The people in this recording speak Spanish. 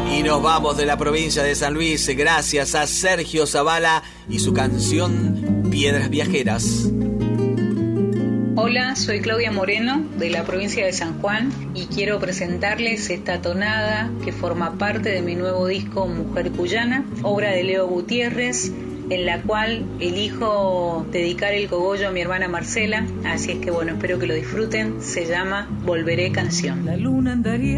Y nos vamos de la provincia de San Luis gracias a Sergio Zavala y su canción Piedras Viajeras. Hola, soy Claudia Moreno de la provincia de San Juan y quiero presentarles esta tonada que forma parte de mi nuevo disco Mujer Cuyana, obra de Leo Gutiérrez, en la cual elijo dedicar el cogollo a mi hermana Marcela, así es que bueno, espero que lo disfruten. Se llama Volveré Canción. La luna andaría